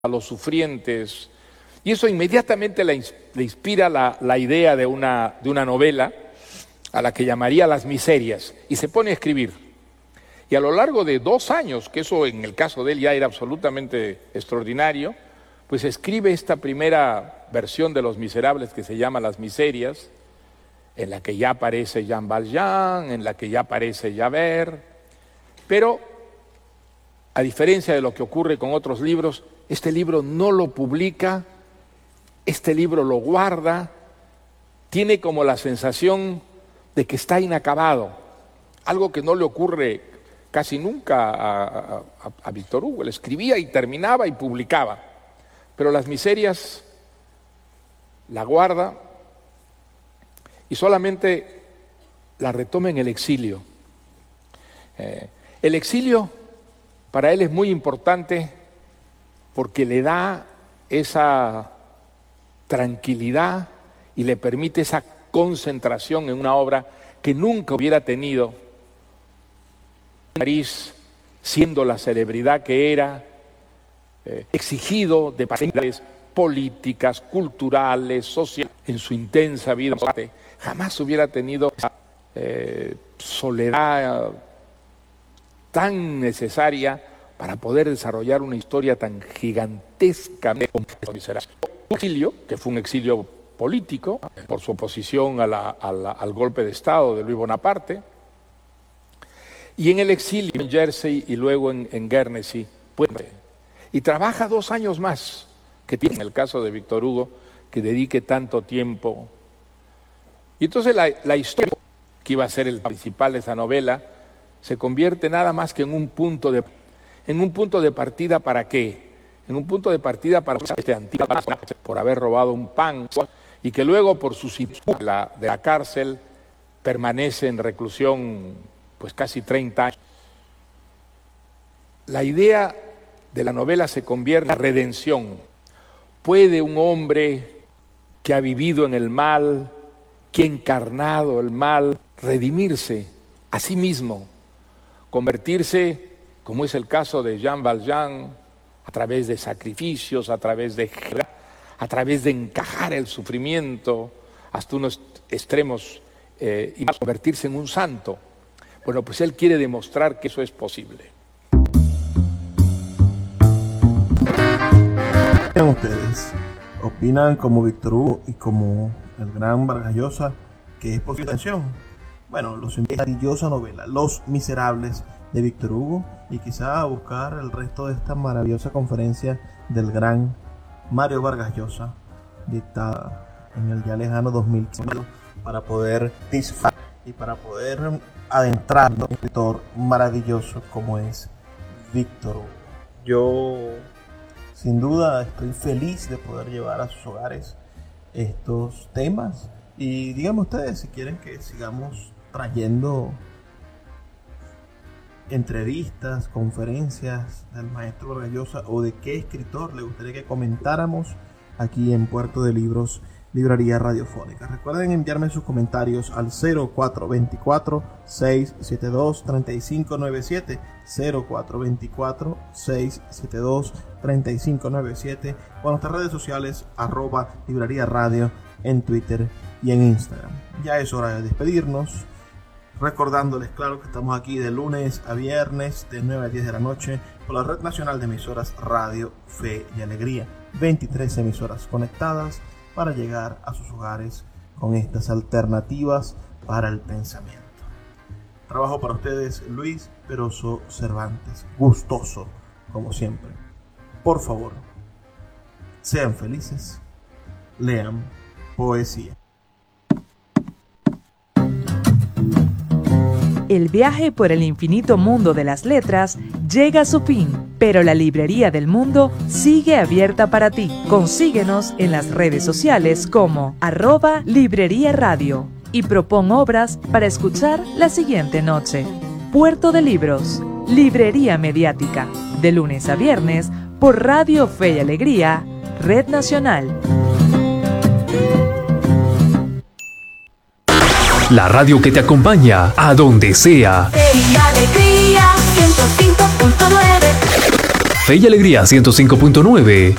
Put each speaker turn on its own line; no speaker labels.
a los sufrientes. Y eso inmediatamente le inspira la idea de una novela a la que llamaría Las Miserias, y se pone a escribir. Y a lo largo de 2 años, que eso en el caso de él ya era absolutamente extraordinario, pues escribe esta primera versión de Los Miserables que se llama Las Miserias, en la que ya aparece Jean Valjean, en la que ya aparece Javert, pero a diferencia de lo que ocurre con otros libros, este libro no lo publica, este libro lo guarda, tiene como la sensación de que está inacabado, algo que no le ocurre casi nunca a Víctor Hugo. Él escribía y terminaba y publicaba, pero Las Miserias la guarda y solamente la retoma en el exilio. El exilio para él es muy importante porque le da esa tranquilidad y le permite esa concentración en una obra que nunca hubiera tenido en París, siendo la celebridad que era, exigido de pasiones políticas, culturales, sociales, en su intensa vida. Jamás hubiera tenido esa soledad tan necesaria para poder desarrollar una historia tan gigantesca como Los Miserables. Un exilio, que fue un exilio político, por su oposición al golpe de Estado de Luis Bonaparte, y en el exilio en Jersey y luego en Guernsey, y trabaja 2 años más, que tiene en el caso de Víctor Hugo, que dedique tanto tiempo. Y entonces la historia, que iba a ser el principal de esa novela, se convierte nada más que en un punto de partida. ¿Para qué? En un punto de partida para este antiguo, por haber robado un pan, y que luego por su situación de la cárcel permanece en reclusión pues casi 30 años. La idea de la novela se convierte en redención. ¿Puede un hombre que ha vivido en el mal, que ha encarnado el mal, redimirse a sí mismo, convertirse, como es el caso de Jean Valjean, a través de sacrificios, a través de encajar el sufrimiento hasta unos extremos y convertirse en un santo? Bueno, pues él quiere demostrar que eso es posible.
¿Ustedes opinan como Víctor Hugo y como el gran Vargas Llosa que es posible atención? Bueno, los invito a la maravillosa novela Los Miserables de Víctor Hugo y quizá a buscar el resto de esta maravillosa conferencia del gran Mario Vargas Llosa, dictada en el ya lejano 2015, para poder disfrutar y para poder adentrarnos en un escritor maravilloso como es Víctor Hugo. Yo sin duda estoy feliz de poder llevar a sus hogares estos temas y díganme ustedes si quieren que sigamos trayendo entrevistas, conferencias del maestro Vargas Llosa o de qué escritor le gustaría que comentáramos aquí en Puerto de Libros, Librería Radiofónica. Recuerden enviarme sus comentarios al 0424-672-3597, 0424-672-3597 o en nuestras redes sociales @Librería Radio en Twitter y en Instagram. Ya es hora de despedirnos, recordándoles, claro, que estamos aquí de lunes a viernes de 9 a 10 de la noche por la Red Nacional de Emisoras Radio Fe y Alegría. 23 emisoras conectadas para llegar a sus hogares con estas alternativas para el pensamiento. Trabajo para ustedes Luis Peroso Cervantes, gustoso como siempre. Por favor, sean felices, lean poesía.
El viaje por el infinito mundo de las letras llega a su fin, pero la Librería del Mundo sigue abierta para ti. Consíguenos en las redes sociales como @Librería Radio y propon obras para escuchar la siguiente noche. Puerto de Libros, Librería Mediática, de lunes a viernes por Radio Fe y Alegría, Red Nacional.
La radio que te acompaña a donde sea.
Fe y Alegría 105.9.
Fe y Alegría 105.9.